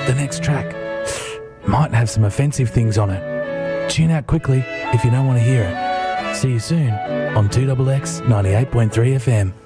the next track might have some offensive things on it. Tune out quickly if you don't want to hear it. See you soon on 2XX 98.3 FM.